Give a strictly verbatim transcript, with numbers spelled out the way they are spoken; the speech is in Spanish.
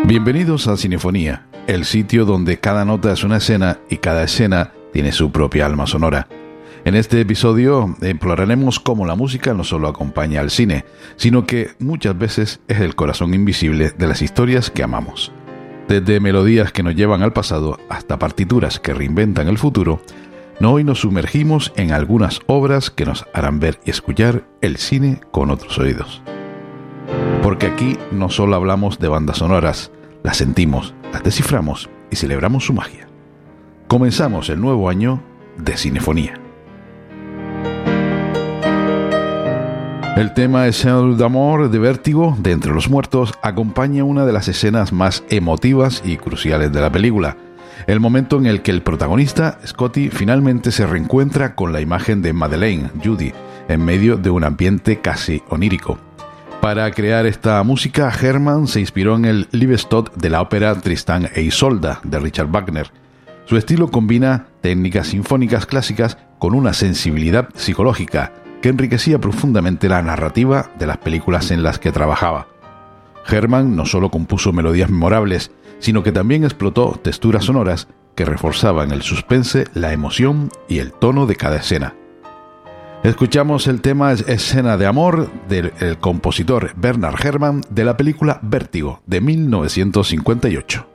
Bienvenidos a Cinefonía, el sitio donde cada nota es una escena y cada escena tiene su propia alma sonora. En este episodio exploraremos cómo la música no solo acompaña al cine, sino que muchas veces es el corazón invisible de las historias que amamos. Desde melodías que nos llevan al pasado hasta partituras que reinventan el futuro, hoy nos sumergimos en algunas obras que nos harán ver y escuchar el cine con otros oídos. Porque aquí no solo hablamos de bandas sonoras, las sentimos, las desciframos y celebramos su magia. Comenzamos el nuevo año de Cinefonía. El tema Escena d'Amor de Vértigo, de Entre los Muertos, acompaña una de las escenas más emotivas y cruciales de la película. El momento en el que el protagonista, Scotty, finalmente se reencuentra con la imagen de Madeleine, Judy, en medio de un ambiente casi onírico. Para crear esta música, Herrmann se inspiró en el Liebestod de la ópera Tristán e Isolda de Richard Wagner. Su estilo combina técnicas sinfónicas clásicas con una sensibilidad psicológica que enriquecía profundamente la narrativa de las películas en las que trabajaba. Herrmann no solo compuso melodías memorables, sino que también explotó texturas sonoras que reforzaban el suspense, la emoción y el tono de cada escena. Escuchamos el tema Escena de Amor del compositor Bernard Herrmann de la película Vértigo de mil novecientos cincuenta y ocho.